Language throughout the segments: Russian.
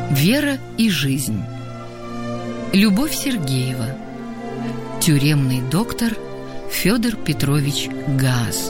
Вера и жизнь. Любовь Сергеева. Тюремный доктор Федор Петрович Гааз.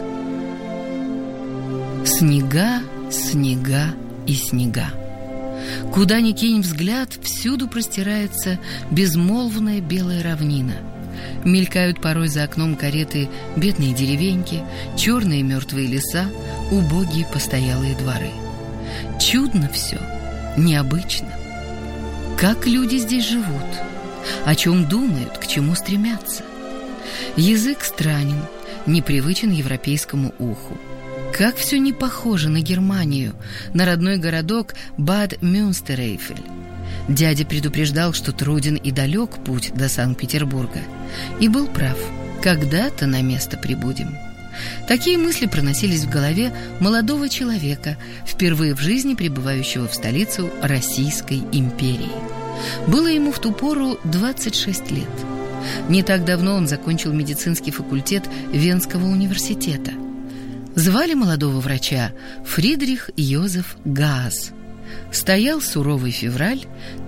Снега, снега и снега. Куда ни кинь взгляд, всюду простирается безмолвная белая равнина. Мелькают порой за окном кареты бедные деревеньки, черные мертвые леса, убогие постоялые дворы. Чудно все, необычно. Как люди здесь живут? О чем думают, к чему стремятся? Язык странен, непривычен европейскому уху. Как все не похоже на Германию, на родной городок Бад Мюнстерэйфель. Дядя предупреждал, что труден и далек путь до Санкт-Петербурга. И был прав. Когда-то на место прибудем. Такие мысли проносились в голове молодого человека, впервые в жизни прибывающего в столицу Российской империи. Было ему в ту пору 26 лет. Не так давно он закончил медицинский факультет Венского университета. Звали молодого врача Фридрих Йозеф Гааз. Стоял суровый февраль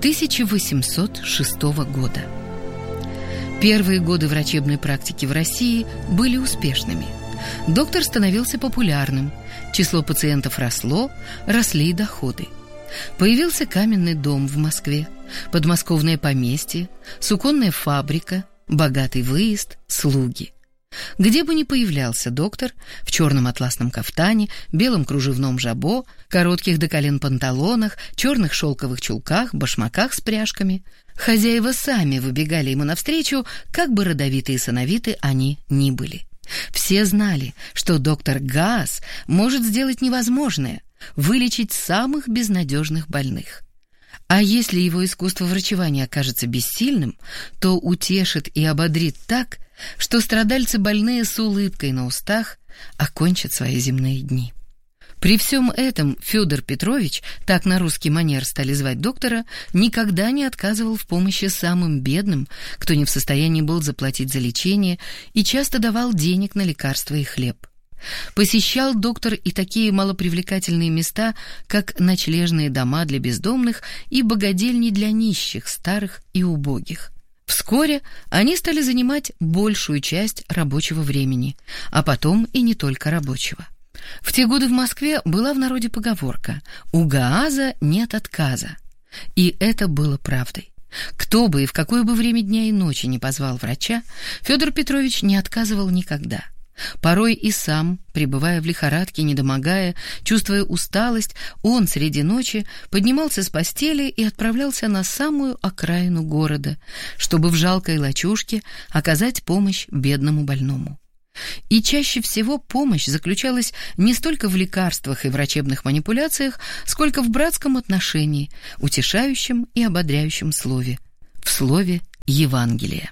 1806 года. Первые годы врачебной практики в России были успешными. Доктор становился популярным, число пациентов росло, росли и доходы. Появился каменный дом в Москве, подмосковное поместье, суконная фабрика, богатый выезд, слуги. Где бы ни появлялся доктор, в черном атласном кафтане, белом кружевном жабо, коротких до колен панталонах, черных шелковых чулках, башмаках с пряжками, хозяева сами выбегали ему навстречу, как бы родовиты и сановиты они ни были. Все знали, что доктор Гааз может сделать невозможное — вылечить самых безнадежных больных. А если его искусство врачевания окажется бессильным, то утешит и ободрит так, что страдальцы, больные с улыбкой на устах, окончат свои земные дни. При всем этом Федор Петрович, так на русский манер стали звать доктора, никогда не отказывал в помощи самым бедным, кто не в состоянии был заплатить за лечение, и часто давал денег на лекарства и хлеб. Посещал доктор и такие малопривлекательные места, как ночлежные дома для бездомных и богадельни для нищих, старых и убогих. Вскоре они стали занимать большую часть рабочего времени, а потом и не только рабочего. В те годы в Москве была в народе поговорка «У Гааза нет отказа». И это было правдой. Кто бы и в какое бы время дня и ночи не позвал врача, Федор Петрович не отказывал никогда. Порой и сам, пребывая в лихорадке, недомогая, чувствуя усталость, он среди ночи поднимался с постели и отправлялся на самую окраину города, чтобы в жалкой лачужке оказать помощь бедному больному. И чаще всего помощь заключалась не столько в лекарствах и врачебных манипуляциях, сколько в братском отношении, утешающем и ободряющем слове, в слове Евангелия.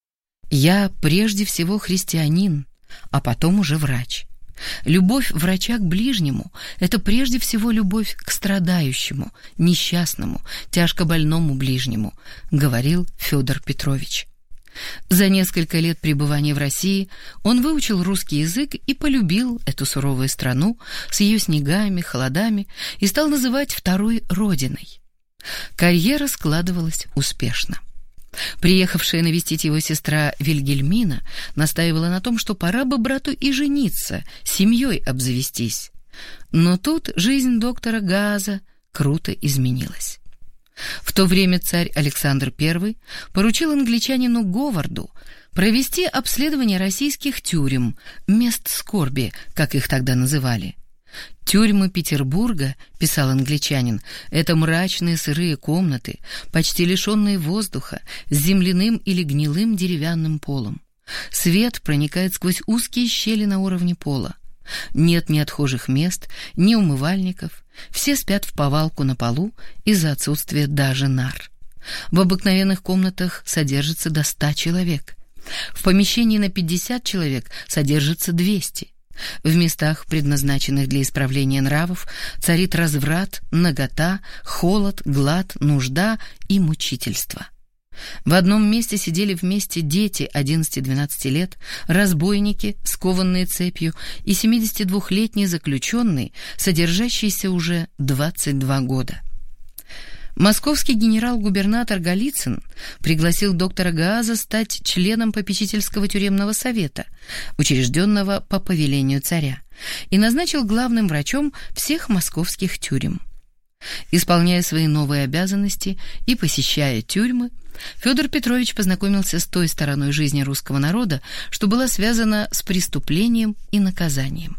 «Я прежде всего христианин, а потом уже врач. Любовь врача к ближнему — это прежде всего любовь к страдающему, несчастному, тяжко больному ближнему», — говорил Федор Петрович. За несколько лет пребывания в России он выучил русский язык и полюбил эту суровую страну с ее снегами, холодами и стал называть второй родиной. Карьера складывалась успешно. Приехавшая навестить его сестра Вильгельмина настаивала на том, что пора бы брату и жениться, семьей обзавестись. Но тут жизнь доктора Гааза круто изменилась. В то время царь Александр I поручил англичанину Говарду провести обследование российских тюрем, мест скорби, как их тогда называли. «Тюрьмы Петербурга, — писал англичанин, — это мрачные сырые комнаты, почти лишенные воздуха, с земляным или гнилым деревянным полом. Свет проникает сквозь узкие щели на уровне пола. Нет ни отхожих мест, ни умывальников. Все спят в повалку на полу из-за отсутствия даже нар. В обыкновенных комнатах содержится до 100 человек. В помещении на 50 человек содержится 200. В местах, предназначенных для исправления нравов, царит разврат, нагота, холод, глад, нужда и мучительство. В одном месте сидели вместе дети 11-12 лет, разбойники, скованные цепью, и 72-летний заключенный, содержащийся уже 22 года. Московский генерал-губернатор Голицын пригласил доктора Гааза стать членом попечительского тюремного совета, учрежденного по повелению царя, и назначил главным врачом всех московских тюрем. Исполняя свои новые обязанности и посещая тюрьмы, Федор Петрович познакомился с той стороной жизни русского народа, что была связана с преступлением и наказанием.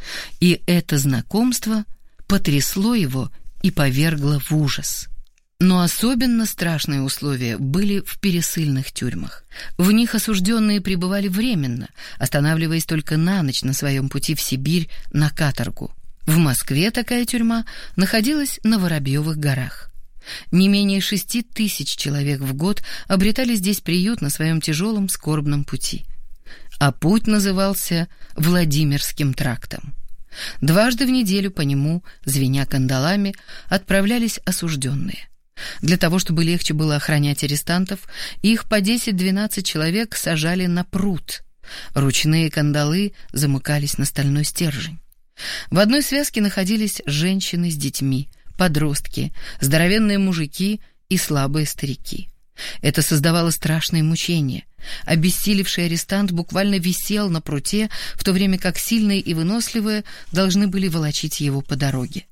И это знакомство потрясло его и повергло в ужас. Но особенно страшные условия были в пересыльных тюрьмах. В них осужденные пребывали временно, останавливаясь только на ночь на своем пути в Сибирь на каторгу. В Москве такая тюрьма находилась на Воробьевых горах. Не менее 6 тысяч человек в год обретали здесь приют на своем тяжелом скорбном пути. А путь назывался Владимирским трактом. Дважды в неделю по нему, звеня кандалами, отправлялись осужденные. Для того, чтобы легче было охранять арестантов, их по 10-12 человек сажали на прут. Ручные кандалы замыкались на стальной стержень. В одной связке находились женщины с детьми, подростки, здоровенные мужики и слабые старики. Это создавало страшные мучения. Обессилевший арестант буквально висел на пруте, в то время как сильные и выносливые должны были волочить его по дороге.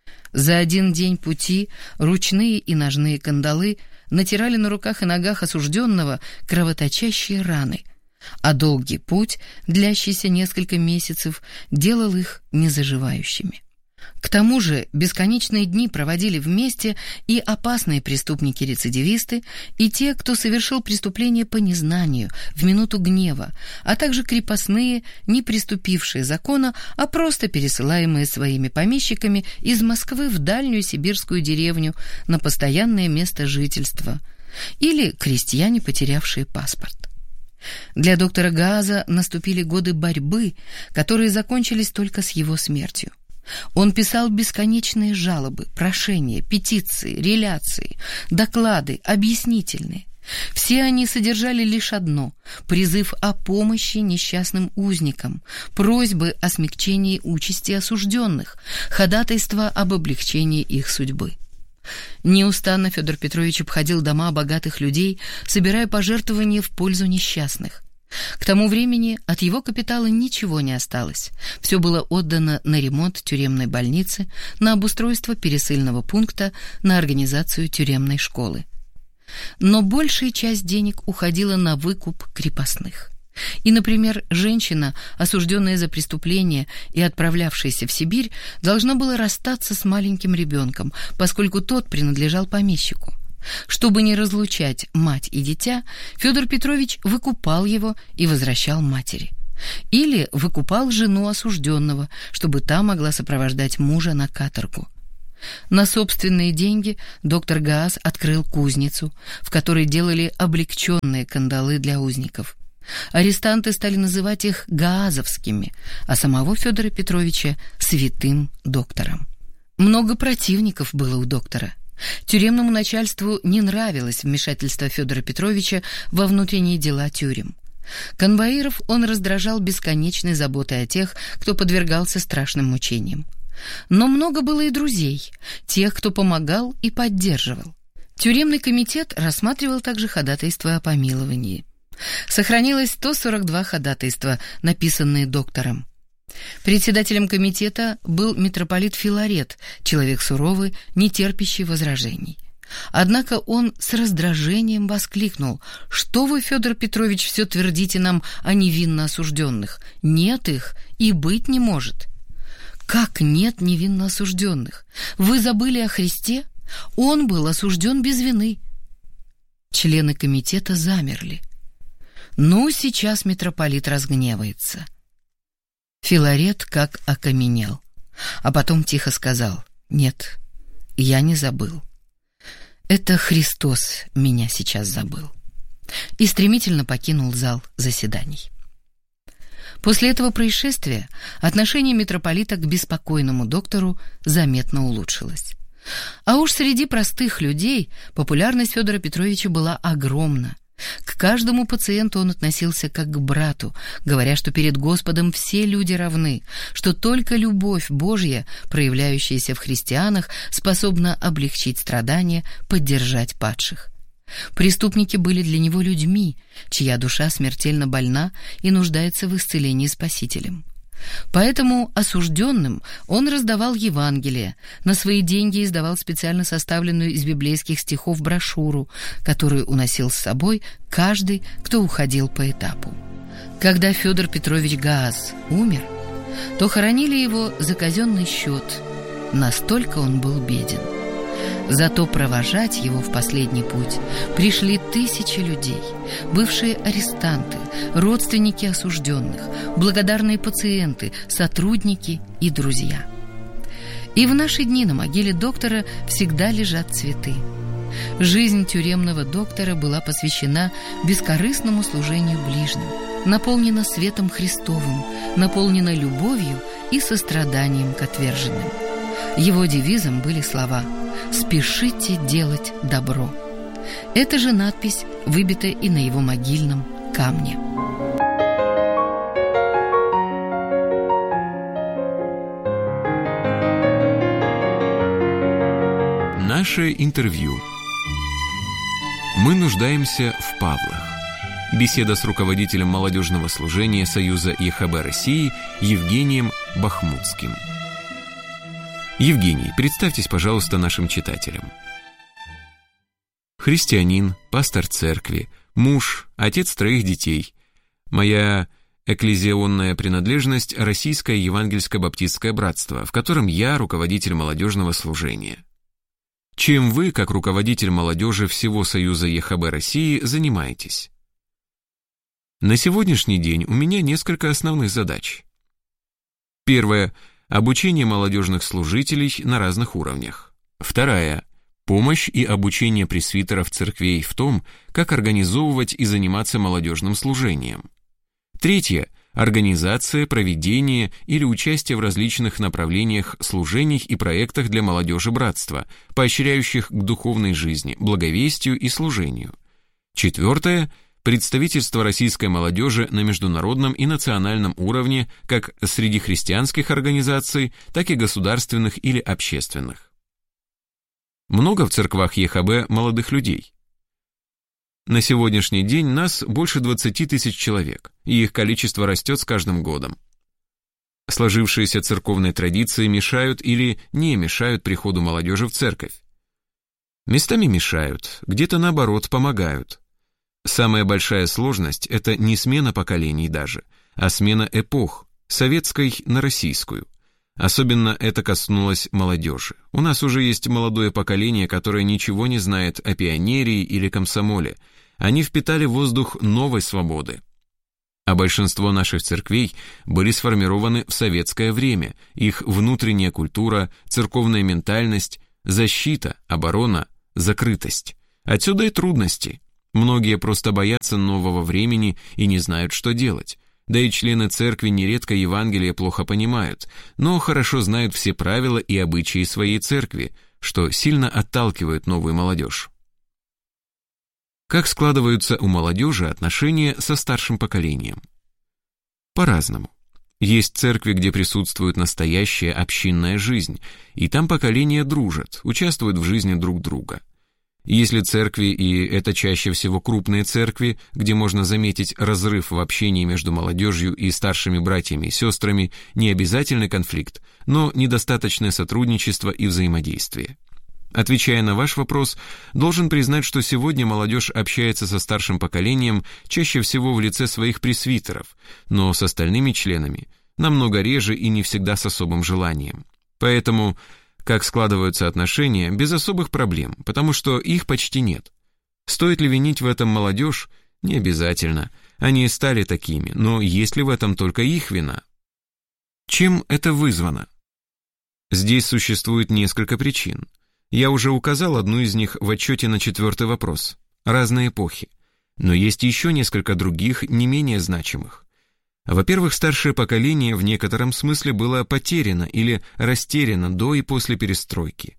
За один день пути ручные и ножные кандалы натирали на руках и ногах осужденного кровоточащие раны, а долгий путь, длящийся несколько месяцев, делал их незаживающими. К тому же бесконечные дни проводили вместе и опасные преступники-рецидивисты, и те, кто совершил преступление по незнанию, в минуту гнева, а также крепостные, не приступившие закона, а просто пересылаемые своими помещиками из Москвы в дальнюю сибирскую деревню на постоянное место жительства, или крестьяне, потерявшие паспорт. Для доктора Гааза наступили годы борьбы, которые закончились только с его смертью. Он писал бесконечные жалобы, прошения, петиции, реляции, доклады, объяснительные. Все они содержали лишь одно – призыв о помощи несчастным узникам, просьбы о смягчении участи осужденных, ходатайство об облегчении их судьбы. Неустанно Федор Петрович обходил дома богатых людей, собирая пожертвования в пользу несчастных. К тому времени от его капитала ничего не осталось. Все было отдано на ремонт тюремной больницы, на обустройство пересыльного пункта, на организацию тюремной школы. Но большая часть денег уходила на выкуп крепостных. И, например, женщина, осужденная за преступление и отправлявшаяся в Сибирь, должна была расстаться с маленьким ребенком, поскольку тот принадлежал помещику. Чтобы не разлучать мать и дитя, Федор Петрович выкупал его и возвращал матери. Или выкупал жену осужденного, чтобы та могла сопровождать мужа на каторгу. На собственные деньги доктор Гааз открыл кузницу, в которой делали облегченные кандалы для узников. Арестанты стали называть их гаазовскими, а самого Федора Петровича святым доктором. Много противников было у доктора. Тюремному начальству не нравилось вмешательство Федора Петровича во внутренние дела тюрем. Конвоиров он раздражал бесконечной заботой о тех, кто подвергался страшным мучениям. Но много было и друзей, тех, кто помогал и поддерживал. Тюремный комитет рассматривал также ходатайства о помиловании. Сохранилось 142 ходатайства, написанные доктором. Председателем комитета был митрополит Филарет, человек суровый, не терпящий возражений. Однако он с раздражением воскликнул: «Что вы, Федор Петрович, все твердите нам о невинно осужденных? Нет их и быть не может». «Как нет невинно осужденных? Вы забыли о Христе? Он был осужден без вины». Члены комитета замерли. «Ну, сейчас митрополит разгневается». Филарет как окаменел, а потом тихо сказал: «Нет, я не забыл. Это Христос меня сейчас забыл». И стремительно покинул зал заседаний. После этого происшествия отношение митрополита к беспокойному доктору заметно улучшилось. А уж среди простых людей популярность Федора Петровича была огромна. К каждому пациенту он относился как к брату, говоря, что перед Господом все люди равны, что только любовь Божья, проявляющаяся в христианах, способна облегчить страдания, поддержать падших. Преступники были для него людьми, чья душа смертельно больна и нуждается в исцелении Спасителем. Поэтому осужденным он раздавал Евангелие, на свои деньги издавал специально составленную из библейских стихов брошюру, которую уносил с собой каждый, кто уходил по этапу. Когда Федор Петрович Гааз умер, то хоронили его за казенный счет, настолько он был беден. Зато провожать его в последний путь пришли тысячи людей, бывшие арестанты, родственники осужденных, благодарные пациенты, сотрудники и друзья. И в наши дни на могиле доктора всегда лежат цветы. Жизнь тюремного доктора была посвящена бескорыстному служению ближним, наполнена светом Христовым, наполнена любовью и состраданием к отверженным. Его девизом были слова «Спешите делать добро». Эта же надпись выбита и на его могильном камне. Наше интервью. Мы нуждаемся в Павлах. Беседа с руководителем молодежного служения Союза ЕХБ России Евгением Бахмутским. Евгений, представьтесь, пожалуйста, нашим читателям. Христианин, пастор церкви, муж, отец 3 детей. Моя экклезионная принадлежность – Российское евангельско-баптистское братство, в котором я руководитель молодежного служения. Чем вы, как руководитель молодежи всего Союза ЕХБ России, занимаетесь? На сегодняшний день у меня несколько основных задач. Первое – обучение молодежных служителей на разных уровнях. Вторая – помощь и обучение пресвитеров церквей в том, как организовывать и заниматься молодежным служением. Третье – организация, проведение или участие в различных направлениях служений и проектах для молодежи братства, поощряющих к духовной жизни, благовестию и служению. Четвертое – представительство российской молодежи на международном и национальном уровне как среди христианских организаций, так и государственных или общественных. Много в церквах ЕХБ молодых людей. На сегодняшний день нас больше 20 тысяч человек, и их количество растет с каждым годом. Сложившиеся церковные традиции мешают или не мешают приходу молодежи в церковь. Местами мешают, где-то наоборот помогают. Самая большая сложность – это не смена поколений даже, а смена эпох, советской на российскую. Особенно это коснулось молодежи. У нас уже есть молодое поколение, которое ничего не знает о пионерии или комсомоле. Они впитали воздух новой свободы. А большинство наших церквей были сформированы в советское время. Их внутренняя культура, церковная ментальность, защита, оборона, закрытость. Отсюда и трудности. Многие просто боятся нового времени и не знают, что делать. Да и члены церкви нередко Евангелие плохо понимают, но хорошо знают все правила и обычаи своей церкви, что сильно отталкивает новую молодежь. Как складываются у молодежи отношения со старшим поколением? По-разному. Есть церкви, где присутствует настоящая общинная жизнь, и там поколения дружат, участвуют в жизни друг друга. Если церкви, и это чаще всего крупные церкви, где можно заметить разрыв в общении между молодежью и старшими братьями и сестрами, не обязательный конфликт, но недостаточное сотрудничество и взаимодействие. Отвечая на ваш вопрос, должен признать, что сегодня молодежь общается со старшим поколением чаще всего в лице своих пресвитеров, но с остальными членами намного реже и не всегда с особым желанием. Поэтому как складываются отношения, без особых проблем, потому что их почти нет. Стоит ли винить в этом молодежь? Не обязательно. Они стали такими, но есть ли в этом только их вина? Чем это вызвано? Здесь существует несколько причин. Я уже указал одну из них в отчете на 4-й вопрос. Разные эпохи. Но есть еще несколько других, не менее значимых. Во-первых, старшее поколение в некотором смысле было потеряно или растеряно до и после перестройки.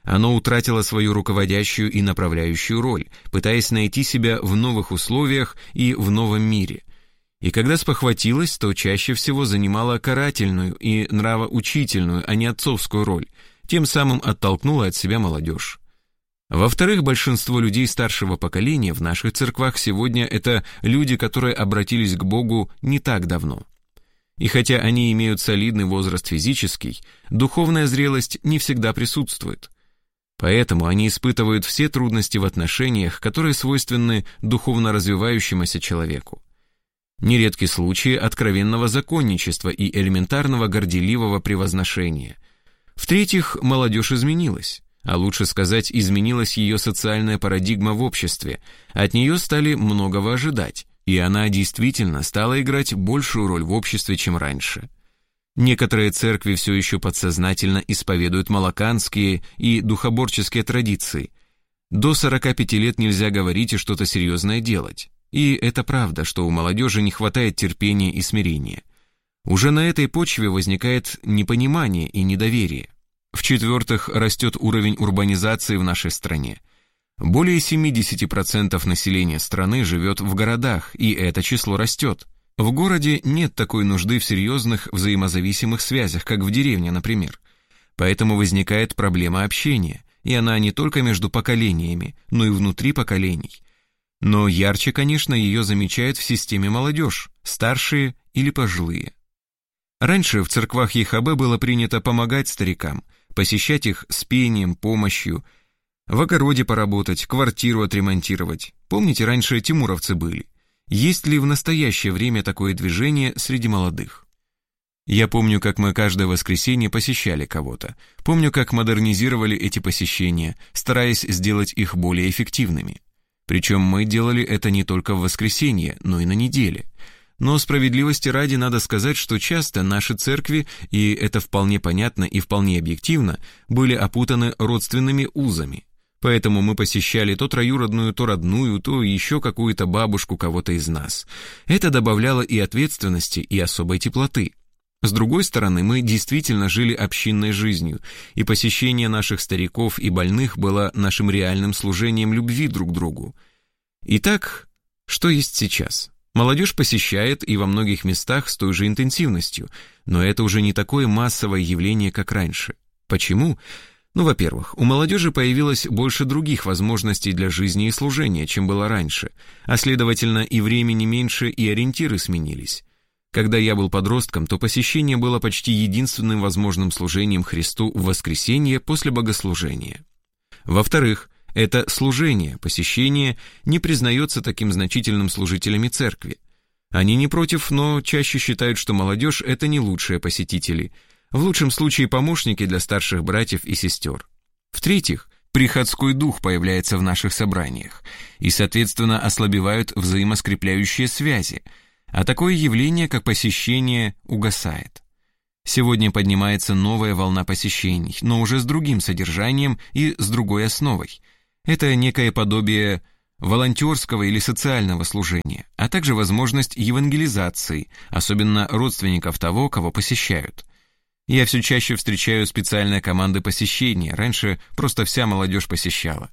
Оно утратило свою руководящую и направляющую роль, пытаясь найти себя в новых условиях и в новом мире. И когда спохватилось, то чаще всего занимало карательную и нравоучительную, а не отцовскую роль, тем самым оттолкнуло от себя молодежь. Во-вторых, большинство людей старшего поколения в наших церквах сегодня это люди, которые обратились к Богу не так давно. И хотя они имеют солидный возраст физический, духовная зрелость не всегда присутствует. Поэтому они испытывают все трудности в отношениях, которые свойственны духовно развивающемуся человеку. Нередки случаи откровенного законничества и элементарного горделивого превозношения. В-третьих, молодежь изменилась, а лучше сказать, изменилась ее социальная парадигма в обществе, от нее стали многого ожидать, и она действительно стала играть большую роль в обществе, чем раньше. Некоторые церкви все еще подсознательно исповедуют молоканские и духоборческие традиции. До 45 лет нельзя говорить и что-то серьезное делать. И это правда, что у молодежи не хватает терпения и смирения. Уже на этой почве возникает непонимание и недоверие. В-четвертых, растет уровень урбанизации в нашей стране. Более 70% населения страны живет в городах, и это число растет. В городе нет такой нужды в серьезных взаимозависимых связях, как в деревне, например. Поэтому возникает проблема общения, и она не только между поколениями, но и внутри поколений. Но ярче, конечно, ее замечает в системе молодежь, старшие или пожилые. Раньше в церквах ЕХБ было принято помогать старикам, посещать их с пением, помощью, в огороде поработать, квартиру отремонтировать. Помните, раньше тимуровцы были? Есть ли в настоящее время такое движение среди молодых? Я помню, как мы каждое воскресенье посещали кого-то. Помню, как модернизировали эти посещения, стараясь сделать их более эффективными. Причем мы делали это не только в воскресенье, но и на неделе. Но справедливости ради надо сказать, что часто наши церкви, и это вполне понятно и вполне объективно, были опутаны родственными узами. Поэтому мы посещали то троюродную, то родную, то еще какую-то бабушку кого-то из нас. Это добавляло и ответственности, и особой теплоты. С другой стороны, мы действительно жили общинной жизнью, и посещение наших стариков и больных было нашим реальным служением любви друг к другу. Итак, что есть сейчас? Молодежь посещает и во многих местах с той же интенсивностью, но это уже не такое массовое явление, как раньше. Почему? Во-первых, у молодежи появилось больше других возможностей для жизни и служения, чем было раньше, а следовательно и времени меньше, и ориентиры сменились. Когда я был подростком, то посещение было почти единственным возможным служением Христу в воскресенье после богослужения. Во-вторых, это служение, посещение не признается таким значительным служителями церкви. Они не против, но чаще считают, что молодежь – это не лучшие посетители, в лучшем случае помощники для старших братьев и сестер. В-третьих, приходской дух появляется в наших собраниях, и, соответственно, ослабевают взаимоскрепляющие связи, а такое явление, как посещение, угасает. Сегодня поднимается новая волна посещений, но уже с другим содержанием и с другой основой. Это некое подобие волонтерского или социального служения, а также возможность евангелизации, особенно родственников того, кого посещают. Я все чаще встречаю специальные команды посещения, раньше просто вся молодежь посещала.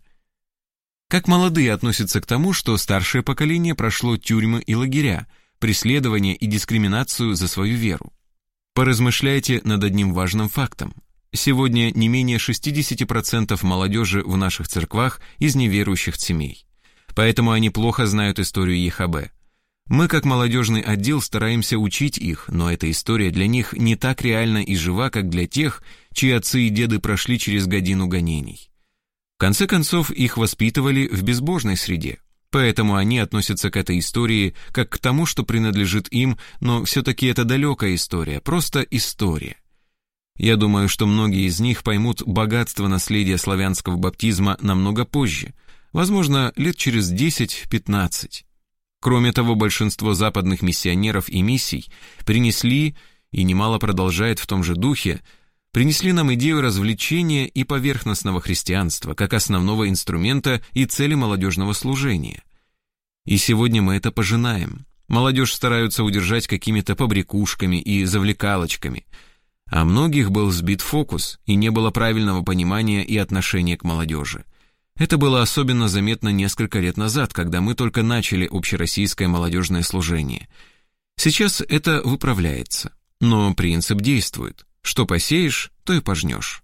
Как молодые относятся к тому, что старшее поколение прошло тюрьмы и лагеря, преследование и дискриминацию за свою веру? Поразмышляйте над одним важным фактом. Сегодня не менее 60% молодежи в наших церквах из неверующих семей. Поэтому они плохо знают историю ЕХБ. Мы, как молодежный отдел, стараемся учить их, но эта история для них не так реальна и жива, как для тех, чьи отцы и деды прошли через годину гонений. В конце концов, их воспитывали в безбожной среде. Поэтому они относятся к этой истории как к тому, что принадлежит им, но все-таки это далекая история, просто история. Я думаю, что многие из них поймут богатство наследия славянского баптизма намного позже, возможно, лет через 10-15. Кроме того, большинство западных миссионеров и миссий принесли, и немало продолжает в том же духе, принесли нам идею развлечения и поверхностного христианства как основного инструмента и цели молодежного служения. И сегодня мы это пожинаем. Молодежь стараются удержать какими-то побрякушками и завлекалочками. А многих был сбит фокус, и не было правильного понимания и отношения к молодежи. Это было особенно заметно несколько лет назад, когда мы только начали общероссийское молодежное служение. Сейчас это выправляется, но принцип действует. Что посеешь, то и пожнешь.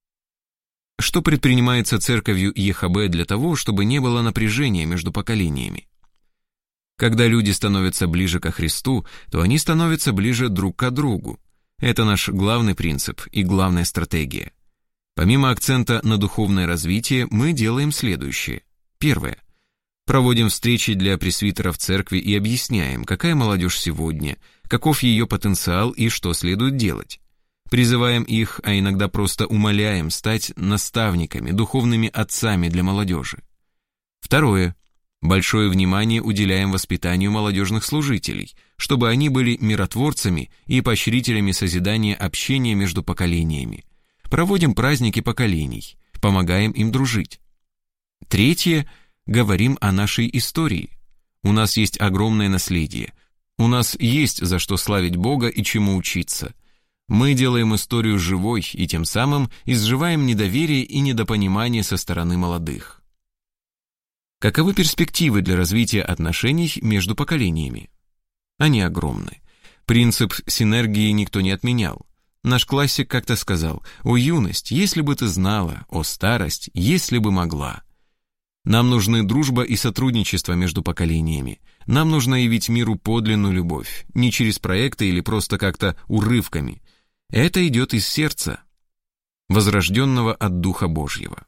Что предпринимается церковью ЕХБ для того, чтобы не было напряжения между поколениями? Когда люди становятся ближе ко Христу, то они становятся ближе друг к другу. Это наш главный принцип и главная стратегия. Помимо акцента на духовное развитие, мы делаем следующее. Первое. Проводим встречи для пресвитеров церкви и объясняем, какая молодежь сегодня, каков ее потенциал и что следует делать. Призываем их, а иногда просто умоляем стать наставниками, духовными отцами для молодежи. Второе. Большое внимание уделяем воспитанию молодежных служителей, чтобы они были миротворцами и поощрителями созидания общения между поколениями. Проводим праздники поколений, помогаем им дружить. Третье. Говорим о нашей истории. У нас есть огромное наследие. У нас есть за что славить Бога и чему учиться. Мы делаем историю живой и тем самым изживаем недоверие и недопонимание со стороны молодых. Каковы перспективы для развития отношений между поколениями? Они огромны. Принцип синергии никто не отменял. Наш классик как-то сказал: «О, юность, если бы ты знала, о, старость, если бы могла». Нам нужны дружба и сотрудничество между поколениями. Нам нужно явить миру подлинную любовь, не через проекты или просто как-то урывками. Это идет из сердца, возрожденного от Духа Божьего.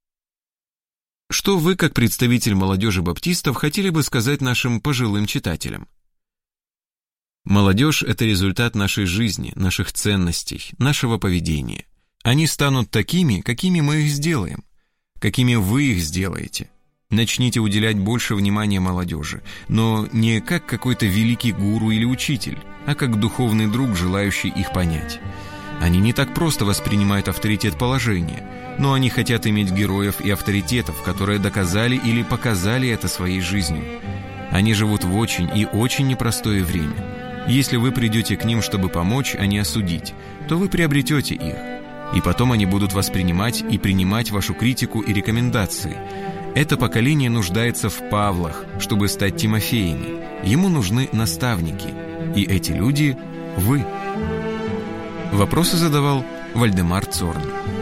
Что вы, как представитель молодежи баптистов, хотели бы сказать нашим пожилым читателям? Молодежь – это результат нашей жизни, наших ценностей, нашего поведения. Они станут такими, какими мы их сделаем, какими вы их сделаете. Начните уделять больше внимания молодежи, но не как какой-то великий гуру или учитель, а как духовный друг, желающий их понять. Они не так просто воспринимают авторитет положения, но они хотят иметь героев и авторитетов, которые доказали или показали это своей жизнью. Они живут в очень и очень непростое время. Если вы придете к ним, чтобы помочь, а не осудить, то вы приобретете их. И потом они будут воспринимать и принимать вашу критику и рекомендации. Это поколение нуждается в Павлах, чтобы стать Тимофеями. Ему нужны наставники. И эти люди – вы. Вопросы задавал Вальдемар Цорн.